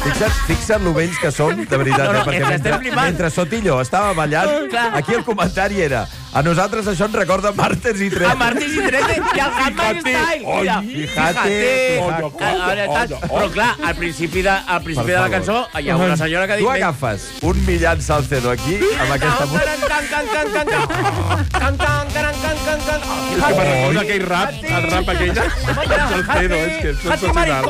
Fixa't lo vells que són, de veritat, No, perquè mentre Sotillo estava ballant, aquí el comentari era: a nosaltres això ens recorda Martes i Trece. A Martes i Trece i al Handmaid's Tale. Fíjate. Però clar, al principi de la cançó hi ha una senyora que diu... Tu agafes un Millán Salcedo aquí, amb aquesta música... És que me'n recordo aquell rap, el rap aquell de Salcedo, és que és sensacional.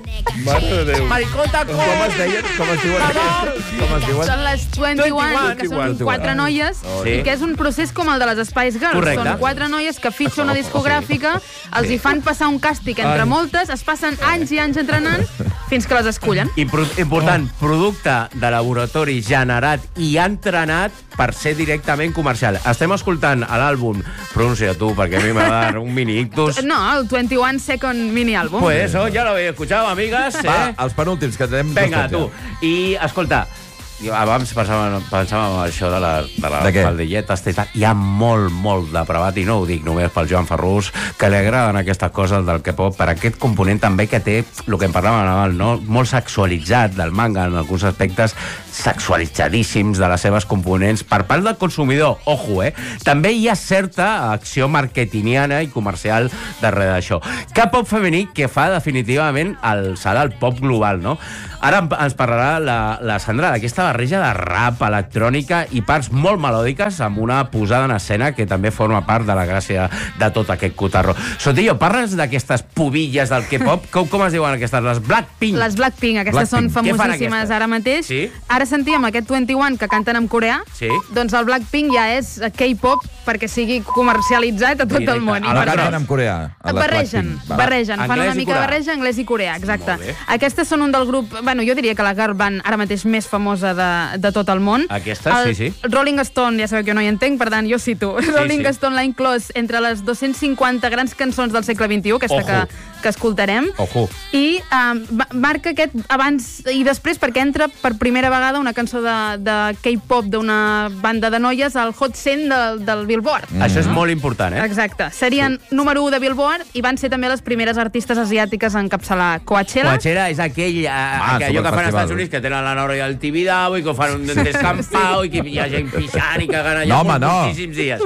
Mare de Déu. Maricó, taco. Com es deien? Com es diuen aquestes? Com es diuen? Són les 21, que són 4 noies, i que és un procés com el de les Spice Girls. Correcte. Són 4 noies que fitxa una discogràfica, els hi fan passar un càstig entre moltes, es passen anys i anys entrenant fins que les escullen. Important, producte de laboratori generat i entrenat per ser directament comercial. Estem escoltant a l'àlbum, pronuncia tu, perquè a mi m'ha de dar un mini ictus. No, el 21 Second Mini Album. Pues eso, ya lo habéis escuchado, amigas. Va, els penúltims, que tenem... Vinga, tu. I, escolta, jo abans pensava en això de De què? faldilletes i tal. Hi ha molt depravat, i no ho dic només pel Joan Ferrús, que li agraden aquestes coses del K-pop, per aquest component també que té, el que en parlàvem abans, no? Molt sexualitzat del manga, en alguns aspectes sexualitzadíssims de les seves components per part del consumidor. Ojo, També hi ha certa acció marketingiana i comercial darrere d'això. K-pop femení que fa definitivament alçar el pop global, no? Ara ens parlarà la Sandra d'aquesta barreja de rap, electrònica i parts molt melòdiques amb una posada en escena que també forma part de la gràcia de tot aquest cotarro. Sotillo, parles d'aquestes pubilles del K-pop? Com es diuen aquestes? Les Blackpink. Les Blackpink, aquestes són famosíssimes ara mateix. Sí? Ara sentíem aquest 21 que canten en coreà. Sí. Doncs el Blackpink ja és K-pop perquè sigui comercialitzat a tot el món. A la canten en coreà. Barregen. Fan una mica de barreja anglès i coreà, exacte. Aquestes són un del grup, jo diria que la girl band ara mateix més famosa de tot el món. Aquestes, sí. Rolling Stone, ja sabeu que jo no hi entenc, per tant, jo cito. Rolling Stone l'ha inclòs entre les 250 grans cançons del segle XXI, aquesta que escoltarem. Ojo. I marca aquest abans i després perquè entra per primera vegada una cançó de K-pop d'una banda de noies al Hot 100 del Billboard. Això és molt important, Exacte. Serien número 1 de Billboard i van ser també les primeres artistes asiàtiques a encapçalar Coachella. Coachella és allò que fan als Estats Units, que tenen la Nora i el Tibidabo i que fan un descampau i que hi ha gent pixant i cagant allà moltíssims dies.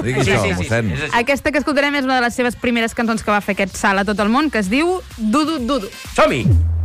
Sí. Aquesta que escoltarem és una de les seves primeres cançons que va fer aquest salt a tot el món, que es diu Dudu Dudu. Som-hi!